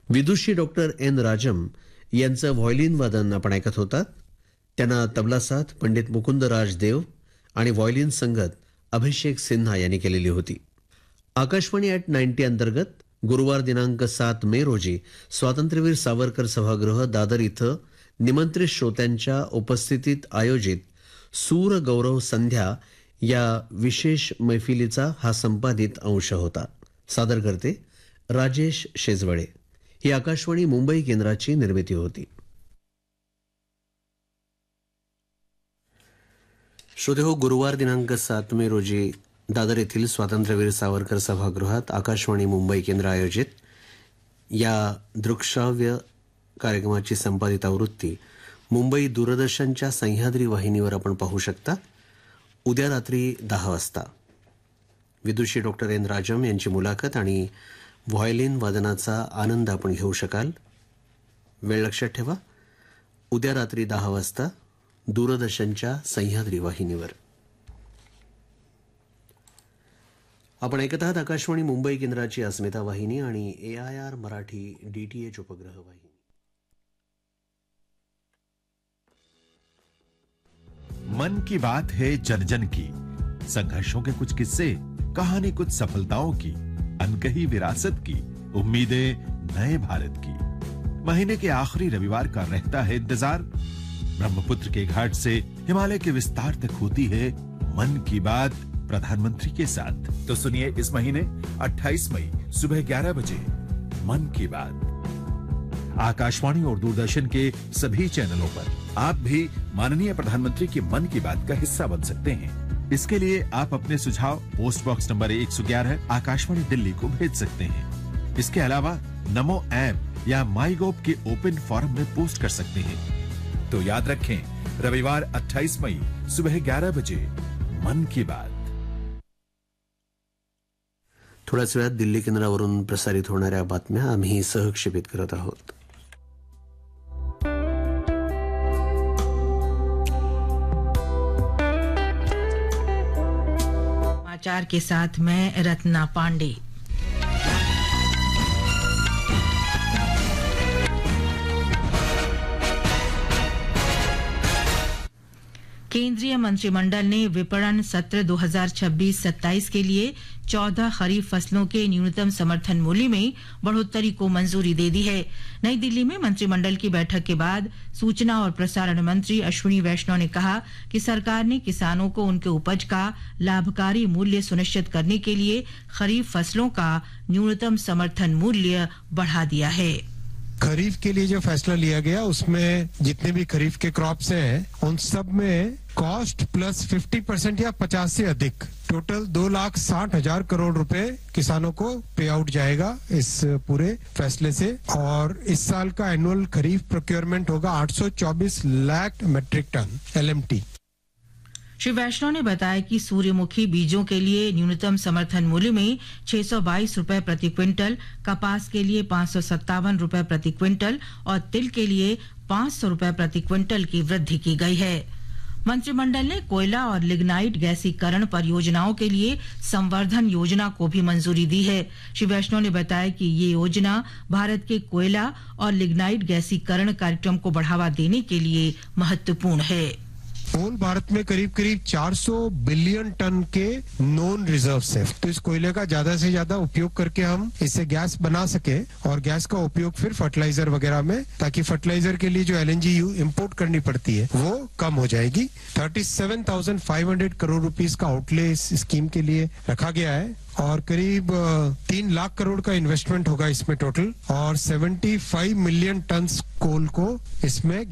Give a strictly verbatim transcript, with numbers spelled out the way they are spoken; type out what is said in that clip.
विदुषी doctor N राजम यांचं violin वादन आपण ऐकत होतात. त्यांना तबला साथ पंडित मुकुंदराज देव आणि व्हायोलिन संगत अभिषेक सिन्हा यांनी केलेली होती. आकाशवाणी ॲट नाईन्टी अंतर्गत गुरुवार दिनांक सात मे रोजी स्वातंत्र्यवीर सावरकर सभागृह दादर इथं निमंत्रित श्रोत्यांच्या उपस्थितीत आयोजित सूर गौरव संध्या या विशेष मैफिलीचा हा संपादित अंश होता. सादर करते राजेश शेजवळे. ही आकाशवाणी मुंबई केंद्राची निर्मिती होती. श्रोते हो, गुरुवार दिनांक सात मे रोजी दादर येथील स्वातंत्र्यवीर सावरकर सभागृहात आकाशवाणी मुंबई केंद्र आयोजित या दृकश्राव्य कार्यक्रमाची संपादित आवृत्ती मुंबई दूरदर्शनच्या सह्याद्री वाहिनीवर आपण पाहू शकता. उद्या रात्री दहा वाजता विदुषी डॉक्टर एन राजम यांची मुलाखत आणि व्हायोलिन वादनाचा आनंद आपण घेऊ शकाल. वेळ लक्षात ठेवा, उद्या रात्री दहा वाजता दूरदर्शनच्या सह्याद्री वाहिनीवर. आपण ऐकत आहात आकाशवाणी मुंबई केंद्राची अस्मिता वाहिनी आणि ए आय आर मराठी डीटीएच उपग्रह वाहिनी. मन की बात है जन जन की, संघर्षों के कुछ किस्से, कहानी कुछ सफलताओं की, अनकही विरासत की, उम्मीदें नए भारत की. महीने के आखिरी रविवार का रहता है इंतजार. ब्रह्मपुत्र के घाट से हिमालय के विस्तार तक होती है मन की बात प्रधानमंत्री के साथ. तो सुनिए इस महीने अट्ठाईस मई सुबह ग्यारह बजे मन की बात आकाशवाणी और दूरदर्शन के सभी चैनलों पर. आप भी माननीय प्रधानमंत्री की मन की बात का हिस्सा बन सकते हैं. इसके लिए आप अपने सुझाव पोस्ट बॉक्स नंबर एक सौ ग्यारह आकाशवाणी दिल्ली को भेज सकते हैं. इसके अलावा नमो ऐप या माई गोव के ओपन फोरम में पोस्ट कर सकते हैं. तो याद रखें, रविवार अट्ठाईस मई सुबह ग्यारह बजे मन की बात. थोड्याच वेळात दिल्ली केंद्रावरून प्रसारित होणाऱ्या बातम्या आम्ही सहक्षेपित करत आहोत. समाचार के साथ मैं रत्ना पांडे. केंद्रीय मंत्रिमंडल ने विपणन सत्र दो हज़ार छब्बीस सत्ताईस के लिए चौदह खरीफ फसलों के न्यूनतम समर्थन मूल्य में बढ़ोतरी को मंजूरी दे दी है. नई दिल्ली में मंत्रिमंडल की बैठक के बाद सूचना और प्रसारण मंत्री अश्विनी वैष्णव ने कहा कि सरकार ने किसानों को उनके उपज का लाभकारी मूल्य सुनिश्चित करने के लिए खरीफ फसलों का न्यूनतम समर्थन मूल्य बढ़ा दिया है. खरीफ के लिए जो फैसला लिया गया उसमें जितने भी खरीफ के क्रॉप्स हैं उन सब में कॉस्ट प्लस पचास परसेंट या पचास से अधिक टोटल दो लाख साठ हजार करोड़ रुपए किसानों को पे आउट जाएगा इस पूरे फैसले से. और इस साल का एनुअल खरीफ प्रोक्योरमेंट होगा आठ सौ चौबीस lakh matric ton L M T. Shri वैष्णव ने बताया कि सूर्यमुखी बीजों के लिए न्यूनतम समर्थन मूल्य में छह सौ बाईस रुपए प्रति क्विंटल, कपास के लिए पांच सौ सत्तावन रुपए प्रति क्विंटल और तिल के लिए पांच सौ रुपए प्रति क्विंटल की वृद्धि की गई है. मंत्रिमंडल ने कोयला और लिग्नाइट गैसीकरण परियोजनाओं के लिए संवर्धन योजना को भी मंजूरी दी है. श्री वैष्णव ने बताया कि ये योजना भारत के कोयला और लिग्नाइट गैसीकरण कार्यक्रम को बढ़ावा देने के लिए महत्वपूर्ण है. पूर्ण भारत में करीब करीब चार सौ बिलियन टन के नॉन रिजर्व्स है. तो इस कोयले का ज्यादा से ज्यादा उपयोग करके हम इससे गैस बना सके और गैस का उपयोग फिर फर्टिलाइजर वगैरह में, ताकि फर्टिलाइजर के लिए जो एल एन जी इम्पोर्ट करनी पड़ती है वो कम हो जाएगी. Thirty seven thousand five hundred crore rupees का आउटले इस स्कीम के लिए रखा गया है और करीब तीन लाख करोड़ का इन्वेस्टमेंट होगा इसमें टोटल और पचहत्तर मिलियन टन कोल को इसमें